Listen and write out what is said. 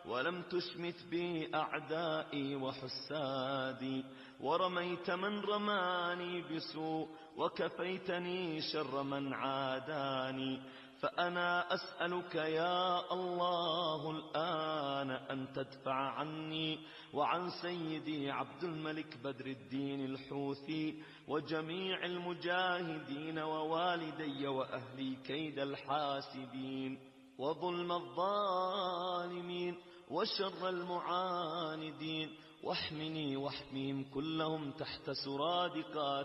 ولم تشمت بي أعدائي وحسادي، ورميت من رماني بسوء وكفيتني شر من عاداني. فأنا أسألك يا الله الآن أن تدفع عني وعن سيدي عبد الملك بدر الدين الحوثي وجميع المجاهدين ووالدي وأهلي كيد الحاسدين وظلم الظالمين وشر المعاندين، واحمني واحميهم كلهم تحت سرادقات